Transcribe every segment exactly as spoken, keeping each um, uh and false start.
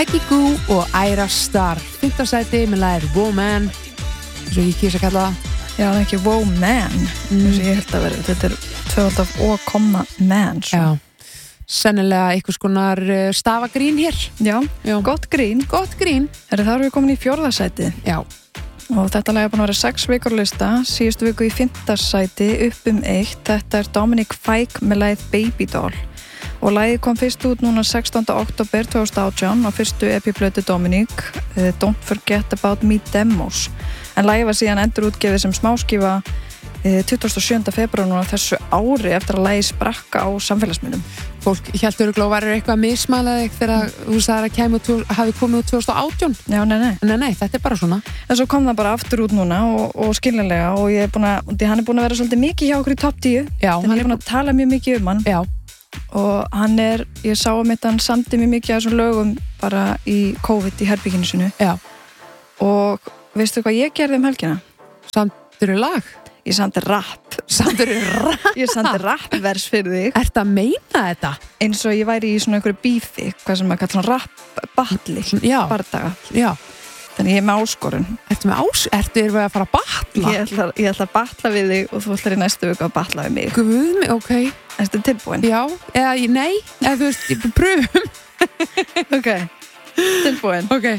Peggy Gou og Ira Star fimmta sæti með lagið Woman eins og ég kýs að kalla það. Já, það er ekki Woman mm. eins og ég held að vera, þetta er tvöfald af O, man svo. Já, sennilega einhvers konar stafagrín hér. Já, Já. gott grín. Gott grín. Herri, þá erum við komin í fjórða sæti. Já. Og þetta lag er búin að vera sex vikur á lista, síðustu viku í fimmta sæti, upp um eitt. Þetta er Dominic Fike með lagið Baby Doll. Og lagið kom fyrst út núna sextánda október tvö þúsund og átján á fyrstu E P-plötu Dominic, uh, Don't Forget About Me Demos. En lagið var síðan endurútgefið sem smáskífa uh, tuttugasta og sjöunda febrúar núna þessu ári eftir að lagið sprakka á samfélagsmiðlum. Fólk hélt örugglega og væri eitthvað mismælað þegar þú sagðir að kæmi út, hafi komið út tvö þúsund og átján. Já, nei, nei. Nei, nei, þetta er bara svona. En svo kom það bara aftur út núna og, og skiljanlega og ég er búin að, hann er búin að vera svolítið mikið hjá okkur í topp tíu. Já, hann er búin að tala mjög mikið um hann. Já. Og hann er, ég sá um þetta, hann samdi mjög mikið af þessum lögum bara í COVID í herbygginu sinu. Já. Og veistu hvað ég gerði um helgina? Samdur lag? Ég samdi rap. Samdur rap? Ég samdi rapvers fyrir þig. Ertu að meina þetta? Eins og ég væri í svona einhverju bífi, hvað sem maður kallar svona rap-batli. Já. Bardaga. Já. Þannig ég er með áskorun. Ertu með ás... Ertu við að fara að batla? Ég ætla, ég ætla að batla við þig og þú ætlar í næstu viku að batla við mig. Guð mig, ok. Ertu tilbúin? Já, eða nei, eða þú veist, ég pröfum. Ok, tilbúin. Ok.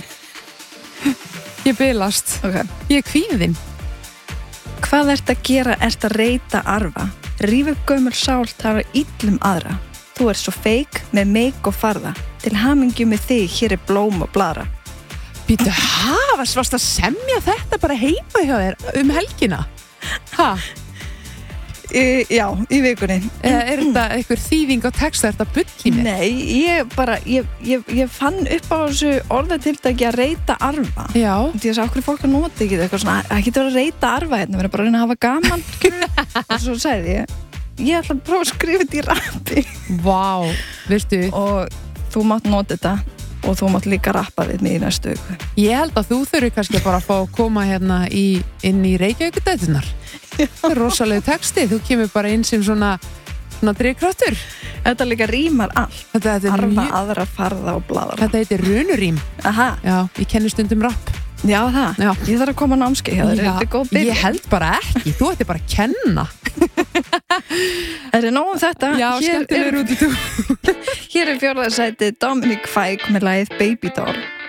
Ég bilast. Ok. Ég er kvíðin. Hvað ert að gera, ert að reyta arfa? Ríf upp gömul sál, tala illum aðra. Þú ert svo feik með meik og farða. Til hamingju með þig, hér er blóm og blara. Býtu, ha, varst að semja þetta bara heima hjá þér um helgina? Ha? Í, já, í vikunni. Eða er þetta einhver þýðing á texta, er þetta bull í mér? Nei, ég bara, ég, ég, ég fann upp á þessu orðatiltæki að reyta arfa. Já. Því að okkur fólk að nota ekki eitthvað svona, það getur að reyta arfa hérna, við erum bara að reyna að hafa gaman. Og svo sagði ég, ég ætla að prófa að skrifa þetta í rappi. Vá, veistu. Og þú mátt nota þetta og þú mátt líka rappa við mig í næstu viku. Ég held að þú þurfi kannski bara að fá að koma hérna í, inn í Reykjavíkudætunar. Það er rosalegu texti, þú kemur bara inn sem svona, svona drifkraftur. Þetta líka rímar allt. Þetta, þetta Arfa, mjög... aðra, farða og bladra. Þetta heitir runurím. Aha. Já, ég kenni stundum rapp. Já, það. Já. Ég þarf að koma námskeið hjá þér. Þetta er góð byrjun. Ég held bara ekki, þú ætti bara að kenna. Er það nóg um þetta? Já, skemmtilegur út í þú. Hér er fjórða sæti Dominic Fike með lagið Baby Doll.